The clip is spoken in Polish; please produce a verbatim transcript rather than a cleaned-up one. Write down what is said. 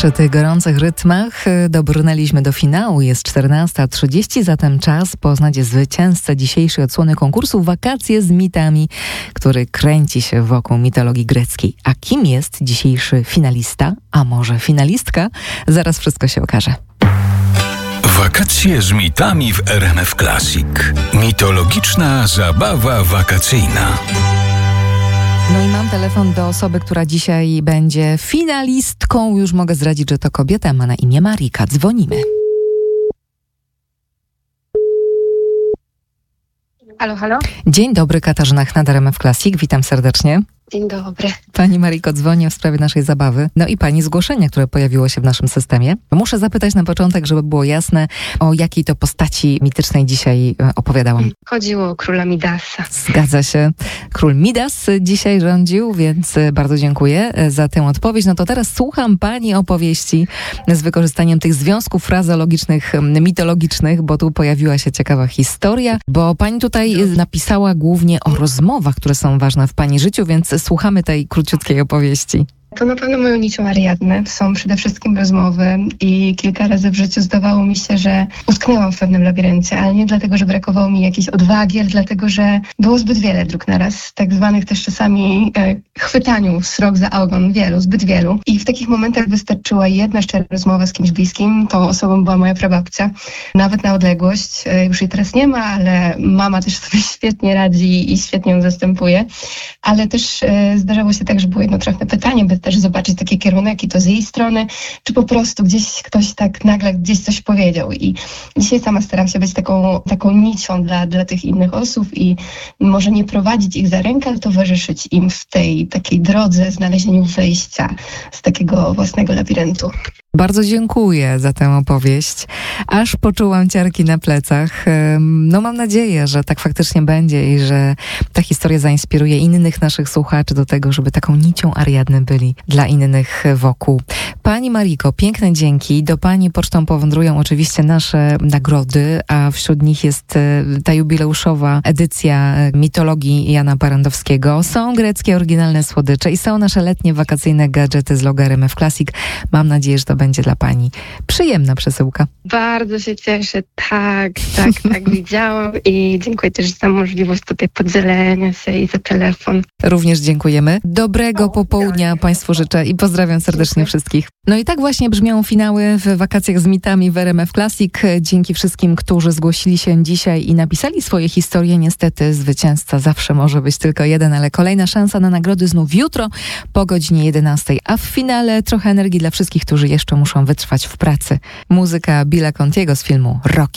Przy tych gorących rytmach dobrnęliśmy do finału. Jest czternasta trzydzieści, zatem czas poznać zwycięzcę dzisiejszej odsłony konkursu Wakacje z mitami, który kręci się wokół mitologii greckiej. A kim jest dzisiejszy finalista? A może finalistka? Zaraz wszystko się okaże. Wakacje z mitami w R M F Classic. Mitologiczna zabawa wakacyjna. No i mam telefon do osoby, która dzisiaj będzie finalistką. Już mogę zdradzić, że to kobieta, ma na imię Marika. Dzwonimy. Halo, halo. Dzień dobry, Katarzyna Chnad, R M F Classic. Witam serdecznie. Dzień dobry. Pani Mariko, dzwonię w sprawie naszej zabawy. No i pani zgłoszenie, które pojawiło się w naszym systemie. Muszę zapytać na początek, żeby było jasne, o jakiej to postaci mitycznej dzisiaj opowiadałam. Chodziło o króla Midasa. Zgadza się. Król Midas dzisiaj rządził, więc bardzo dziękuję za tę odpowiedź. No to teraz słucham pani opowieści z wykorzystaniem tych związków frazologicznych, mitologicznych, bo tu pojawiła się ciekawa historia, bo pani tutaj napisała głównie o rozmowach, które są ważne w pani życiu, więc słuchamy tej króciutkiej opowieści. To na pewno moją nicią Ariadny są przede wszystkim rozmowy i kilka razy w życiu zdawało mi się, że utknęłam w pewnym labiryncie, ale nie dlatego, że brakowało mi jakiejś odwagi, ale dlatego, że było zbyt wiele dróg naraz, tak zwanych też czasami e, chwytaniu srok za ogon, wielu, zbyt wielu. I w takich momentach wystarczyła jedna szczera rozmowa z kimś bliskim, tą osobą była moja prababcia, nawet na odległość, e, już jej teraz nie ma, ale mama też sobie świetnie radzi i świetnie ją zastępuje, ale też e, zdarzało się tak, że było jedno trafne pytanie, by też zobaczyć taki kierunek i to z jej strony, czy po prostu gdzieś ktoś tak nagle gdzieś coś powiedział. I dzisiaj sama staram się być taką, taką nicią dla, dla tych innych osób i może nie prowadzić ich za rękę, ale towarzyszyć im w tej takiej drodze, znalezieniu wyjścia z takiego własnego labiryntu. Bardzo dziękuję za tę opowieść. Aż poczułam ciarki na plecach. No mam nadzieję, że tak faktycznie będzie i że ta historia zainspiruje innych naszych słuchaczy do tego, żeby taką nicią Ariadny byli dla innych wokół. Pani Mariko, piękne dzięki. Do pani pocztą powędrują oczywiście nasze nagrody, a wśród nich jest ta jubileuszowa edycja mitologii Jana Barandowskiego. Są greckie oryginalne słodycze i są nasze letnie wakacyjne gadżety z logo R M F Classic. Mam nadzieję, że to będzie dla pani przyjemna przesyłka. Bardzo się cieszę, tak, tak, tak widziałam i dziękuję też za możliwość tutaj podzielenia się i za telefon. Również dziękujemy. Dobrego popołudnia państwu życzę i pozdrawiam serdecznie Dziękuję. Wszystkich. No i tak właśnie brzmią finały w wakacjach z mitami w R M F Classic. Dzięki wszystkim, którzy zgłosili się dzisiaj i napisali swoje historie. Niestety zwycięzca zawsze może być tylko jeden, ale kolejna szansa na nagrody znów jutro po godzinie jedenastej. A w finale trochę energii dla wszystkich, którzy jeszcze muszą wytrwać w pracy. Muzyka Billa Contiego z filmu Rocky.